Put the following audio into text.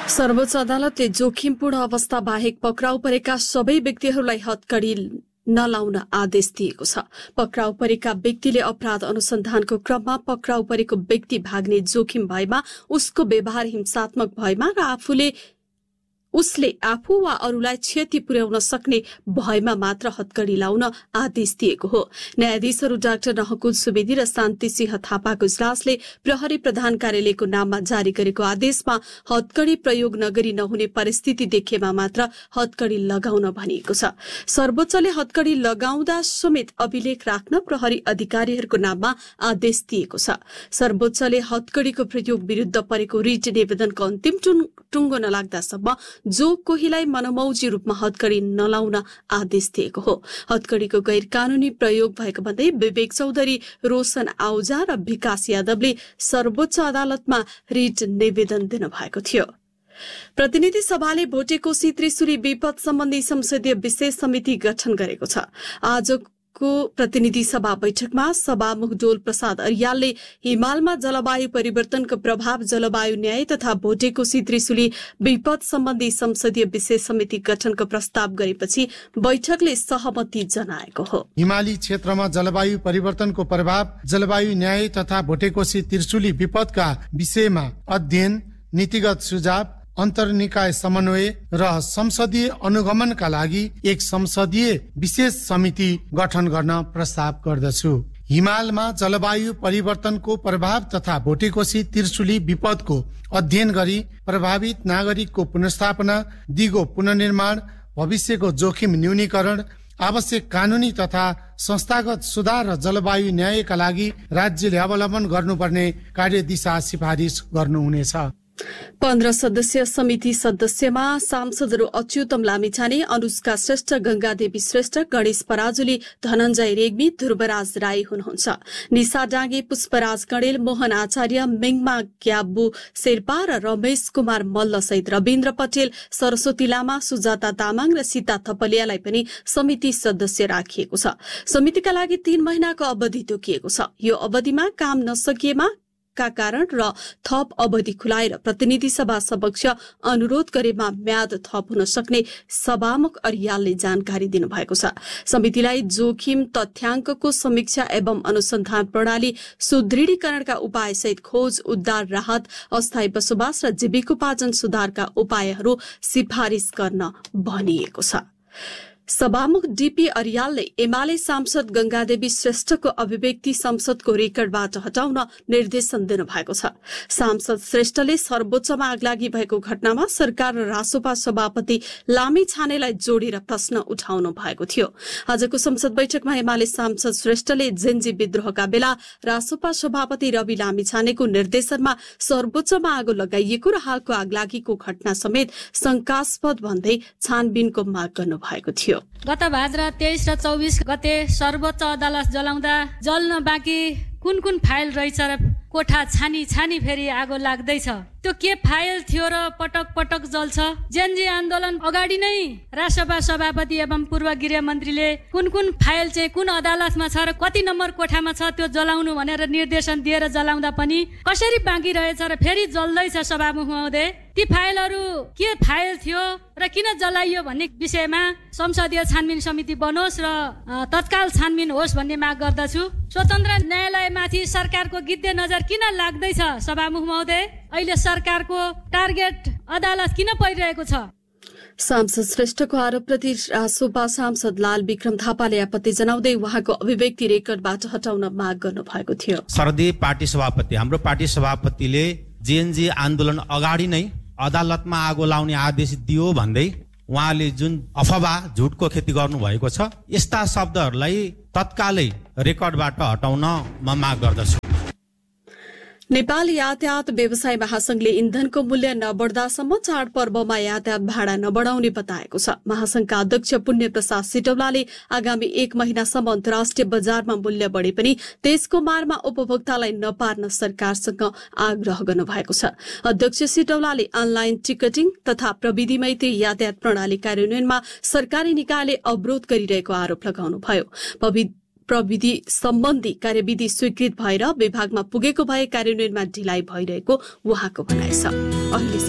सर्वोच्च अदालतले जोखिमपूर्ण अवस्था बाहेक पक्राउ परेका सबै व्यक्तिहरूलाई हतकडी नलाउन आदेश दिएको छ। पक्राउ परेका व्यक्तिले अपराध अनुसन्धानको क्रममा पक्राउ परेको व्यक्ति भाग्ने जोखिम भएमा, उसको व्यवहार हिंसात्मक भएमा र उसले आफू वा अरूलाई क्षति पुर्याउन सक्ने भएमा मात्र हतकडी लाउन आदेश दिएको हो। न्यायाधीशहरू डाक्टर नहकुल सुवेदी र शान्ति सिंह थापाको इजलासले प्रहरी प्रधान कार्यालयको नाममा जारी गरेको आदेशमा हतकडी प्रयोग नगरी नहुने परिस्थिति देखिएमा मात्र हतकडी लगाउन भनिएको छ। सर्वोच्चले हतकडी लगाउँदा समेत अभिलेख राख्न प्रहरी अधिकारीहरूको नाममा आदेश दिएको छ। सर्वोच्चले हतकडीको प्रयोग विरूद्ध परेको रिट निवेदनको अन्तिम टुङ्गो नलाग्दासम्म जो कोहीलाई मनमौजी रूपमा हतकडी नलाउन आदेश दिएको हो। हतकडीको गैर कानूनी प्रयोग भएको भन्दै विवेक चौधरी, रोशन आउजा र विकास यादवले सर्वोच्च अदालतमा रिट निवेदन दिनुभएको थियो। प्रतिनिधि सभाले भोटेकोशी त्रिशुली विपद सम्बन्धी संसदीय विशेष समिति गठन गरेको छ। आजको प्रतिनिधि सभा बैठकमा सभामुख डोल प्रसाद अर्यालले हिमालमा जलवायु परिवर्तनको प्रभाव, जलवायु न्याय तथा भोटेकोशी त्रिशुली विपद सम्बन्धी संसदीय विशेष समिति गठनको प्रस्ताव गरेपछि बैठकले सहमति जनाएको हो। हिमाली क्षेत्रमा जलवायु परिवर्तनको प्रभाव, जलवायु न्याय तथा भोटेकोशी त्रिशुली विपदका विषयमा अध्ययन, नीतिगत सुझाव, अन्तर्निकाय समन्वय र संसदीय अनुगमनका लागि एक संसदीय विशेष समिति गठन गर्न प्रस्ताव गर्दछु। हिमालमा जलवायु परिवर्तनको प्रभाव तथा भोटेकोशी त्रिशुली विपदको अध्ययन गरी प्रभावित नागरिकको पुनर्स्थापना, दिगो पुनर्निर्माण, भविष्यको जोखिम न्यूनीकरण, आवश्यक कानूनी तथा संस्थागत सुधार र जलवायु न्यायका लागि राज्यले अवलम्बन गर्नुपर्ने कार्यदिशा सिफारिस गर्नुहुनेछ। 15 सदस्यीय समिति सदस्यमा सांसदहरू अच्युतम लामिछाने, अनुष्का श्रेष्ठ, गंगादेवी श्रेष्ठ, गणेश पराजुली, धनञ्जय रेग्मी, ध्रुवराज राई हुनुहुन्छ। निशा डाँगे, पुष्पराज कणेल, मोहन आचार्य, मेङमा ग्याबु शेर्पा र रमेश कुमार मल्ल सहित रविन्द्र पटेल, सरस्वती लामा, सुजाता तामाङ र सीता थपलियालाई पनि समिति सदस्य राखिएको छ। समितिका लागि 3 महिनाको अवधि तोकिएको छ। यो अवधिमा काम नसकिएमा का कारण र थप अवधि खुलाएर प्रतिनिधि सभा समक्ष अनुरोध गरेमा म्याद थप हुन सक्ने सभामुख अर्यालले जानकारी दिनुभएको छ। समितिलाई जोखिम तथ्याङ्कको समीक्षा एवं अनुसन्धान प्रणाली सुदृढीकरणका उपाय सहित खोज, उद्धार, राहत, अस्थायी बसोबास र जीविकोपार्जन सुधारका उपायहरू सिफारिस गर्न भनिएको छ। सभामुख डीपी अर्यालले एमाले सांसद गंगादेवी श्रेष्ठको अभिव्यक्ति संसदको रेकर्डबाट हटाउन निर्देशन दिनुभएको छ। सांसद श्रेष्ठले सर्वोच्चमा आगलागी भएको घटनामा सरकार र रासोपा सभापति लामी छानेलाई जोडेर प्रश्न उठाउनु भएको थियो। आजको संसद बैठकमा एमाले सांसद श्रेष्ठले जेन्जी विद्रोहका बेला रासोपा सभापति रवि लामी छानेको निर्देशनमा सर्वोच्चमा आगो लगाइएको र हालको आगलागीको घटना समेत शंकास्पद भन्दै छानबिनको माग गर्नु भएको थियो। गत भाद्र 23 र 24 गते सर्वोच्च अदालत जलाउँदा जल्न बाँकी कुन फाइल रहेछ र कोठा छानी फेरि आगो लाग्दैछ। त्यो के फाइल थियो र पटक जल्छ? जेन्जी आन्दोलन अगाडि नै रासपा सभापति एवं पूर्व गृह मन्त्रीले कुन फाइल चाहिँ कुन अदालतमा छ र कति नम्बर कोठामा छ त्यो जलाउनु भनेर निर्देशन दिएर जलाउँदा पनि कसरी बाँकी रहेछ र फेरि जल्दैछ? सभामुख महोदय, ती फाइलहरू के फाइल थियो र किन जलाइयो भन्ने विषयमा संसदीय छानबिन समिति बनोस् र तत्काल छानबिन होस् भन्ने माग गर्दछु। स्वतन्त्र न्यायालयमाथि सरकारको गिद्धे नजर किन लाग्दैछ? सभामुख महोदय, अहिले सरकारको टार्गेट अदालत किन परिरहेको छ? सांसद श्रेष्ठको आरोपप्रति रासोपा सांसद लाल विक्रम थापाले आपत्ति जनाउँदै उहाँको अभिव्यक्ति रेकर्डबाट हटाउन माग गर्नु भएको थियो। सर्दी पार्टी सभापति, हाम्रो पार्टी सभापतिले जेएनजी आन्दोलन अगाडि नै अदालतमा आगो लाउने आदेश दियो भन्दै उहाँले जुन अफवाह, झुटको खेती गर्नु भएको छ, यस्ता शब्दहरूलाई तत्कालै रेकर्डबाट हटाउन म माग गर्दछु। नेपाल यातायात व्यवसाय महासंघले इन्धनको मूल्य नबढ्दासम्म चाडपर्वमा यातायात भाडा नबढाउने बताएको छ। महासंघका अध्यक्ष पुण्य प्रसाद सिटौलाले आगामी 1 महिनासम्म अन्तर्राष्ट्रिय बजारमा मूल्य बढे पनि त्यसको मारमा उपभोक्तालाई नपार्न सरकारसँग आग्रह गर्नुभएको छ। अध्यक्ष सिटौलाले अनलाइन टिकटिङ तथा प्रविधि मैत्री यातायात प्रणाली कार्यान्वयनमा सरकारी निकायले अवरोध गरिरहेको आरोप लगाउनुभयो। प्रविधि सम्बन्धी कार्यविधि स्वीकृत भएर विभागमा पुगेको भए कार्यान्वयनमा ढिलाइ भइरहेको उहाँको भनाइ छ।